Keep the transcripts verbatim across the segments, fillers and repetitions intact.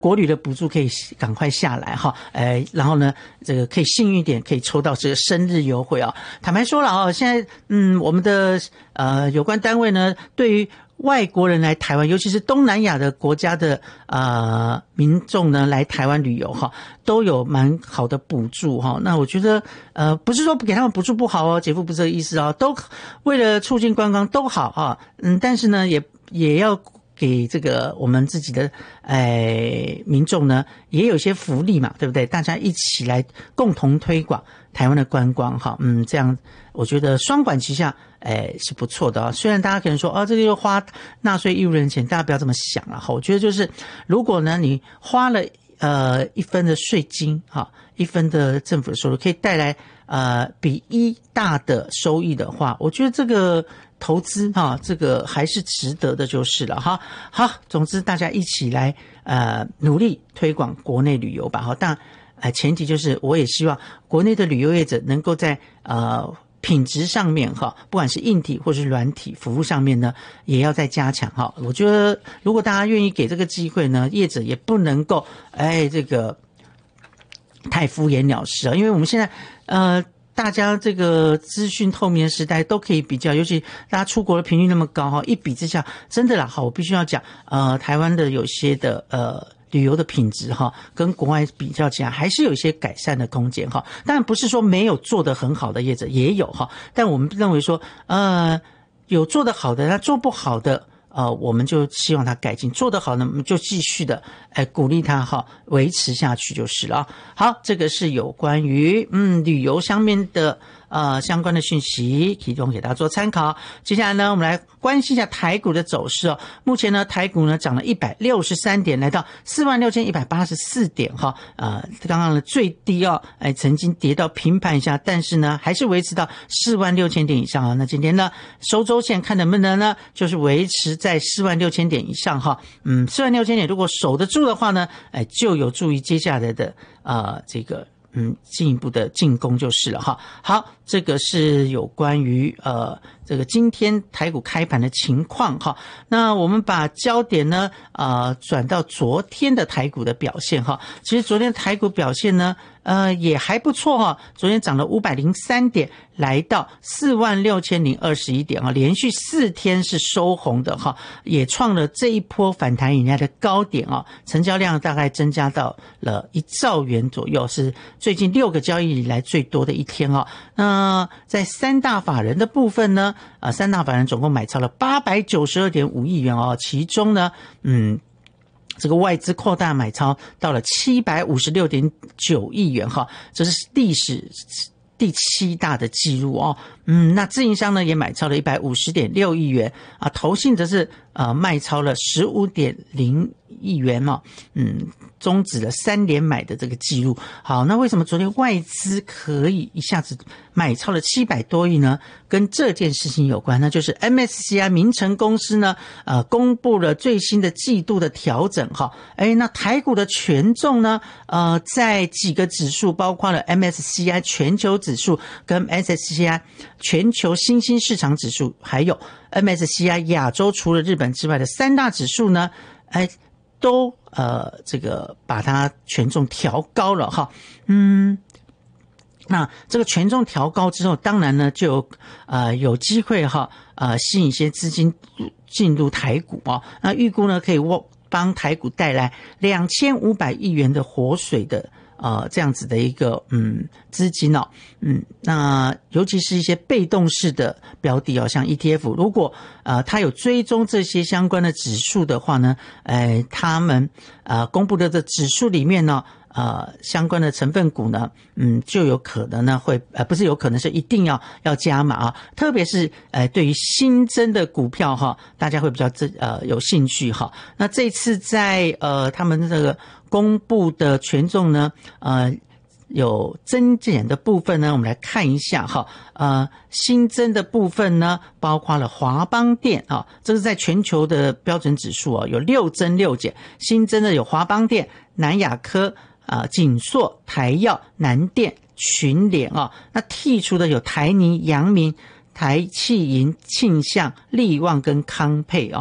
国旅的补助可以赶快下来哈，呃，然后呢，这个可以幸运一点，可以抽到这个生日优惠啊。坦白说了啊，现在嗯，我们的呃有关单位呢，对于外国人来台湾，尤其是东南亚的国家的呃民众呢来台湾旅游哈，都有蛮好的补助哈。那我觉得呃不是说不给他们补助不好哦，姐夫不是这个意思哦，都为了促进观光都好啊，嗯，但是呢也也要给这个我们自己的诶民众呢也有一些福利嘛，对不对？大家一起来共同推广台湾的观光哈，嗯，这样我觉得双管齐下，诶是不错的啊。虽然大家可能说哦，这个又花纳税义务人钱，大家不要这么想了哈。我觉得就是如果呢你花了呃一分的税金哈，一分的政府的收入，可以带来呃比一大的收益的话，我觉得这个投资哈，这个还是值得的，就是了哈。好，总之大家一起来呃努力推广国内旅游吧哈。但呃前提就是我也希望国内的旅游业者能够在呃品质上面哈，不管是硬体或是软体服务上面呢，也要再加强哈。我觉得如果大家愿意给这个机会呢，业者也不能够哎这个太敷衍了事啊，因为我们现在呃。大家这个资讯透明的时代都可以比较，尤其大家出国的频率那么高哈，一比之下，真的啦，好，我必须要讲，呃，台湾的有些的呃旅游的品质哈，跟国外比较起来，还是有一些改善的空间哈。当然不是说没有做得很好的业者也有哈，但我们认为说，呃，有做得好的，那做不好的。呃，我们就希望他改进，做得好呢，我们就继续的，哎，鼓励他哈，维持下去就是了。好，这个是有关于嗯旅游上面的呃相关的讯息，提供给大家做参考。接下来呢，我们来关心一下台股的走势哦。目前呢，台股呢涨了一百六十三点，来到四万六千一百八十四点哈。呃，刚刚的最低哦，哎，曾经跌到平盘一下，但是呢，还是维持到四万六千点以上啊。那今天呢，收周线看能不能呢，就是维持在四万六千点以上哈，嗯，四万六千点如果守得住的话呢，哎，就有助于接下来的呃这个嗯进一步的进攻就是了哈。好，这个是有关于呃这个今天台股开盘的情况哈。那我们把焦点呢呃转到昨天的台股的表现哈。其实昨天台股表现呢呃也还不错哈，昨天涨了五百零三点，来到四万六千零二十一点啊，连续四天是收红的哈，也创了这一波反弹以来的高点啊，成交量大概增加到了一兆元左右，是最近六个交易以来最多的一天啊。那在三大法人的部分呢，啊，三大法人总共买超了八百九十二点五亿元哦，其中呢，嗯。这个外资扩大买超到了七百五十六点九亿元哈，这是历史第七大的记录哦。嗯，那自营商呢也买超了一百五十点六亿元啊，投信则是呃卖超了十五点零亿元哦，嗯，终止了三连买的这个记录。好，那为什么昨天外资可以一下子买超了七百多亿呢？跟这件事情有关，那就是 M S C I 明晟公司呢，呃，公布了最新的季度的调整哈。哎，那台股的权重呢，呃，在几个指数，包括了 M S C I 全球指数跟 M S C I 全球新兴市场指数，还有 M S C I 亚洲除了日本之外的三大指数呢，哎，都呃这个把它权重调高了哈。嗯。那这个权重调高之后，当然呢就有呃有机会哈呃吸引一些资金进入台股哦。那预估呢可以帮台股带来两千五百亿元的活水的呃这样子的一个嗯资金哦。嗯，那尤其是一些被动式的标的哦，像 E T F， 如果呃它有追踪这些相关的指数的话呢，呃他们呃公布的这指数里面呢。呃，相关的成分股呢，嗯，就有可能呢会，呃，不是有可能是一定要要加码啊，特别是呃对于新增的股票哈，大家会比较呃有兴趣哈。那这次在呃他们这个公布的权重呢，呃。有增减的部分呢，我们来看一下哈。呃，新增的部分呢，包括了华邦电啊，这是在全球的标准指数啊，有六增六减。新增的有华邦电、南亚科啊、景硕、台药、南电、群联啊。那剔除的有台泥、阳明、台气银、庆象、力旺跟康沛啊。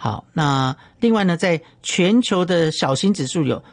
好，那另外呢，在全球的小型指数有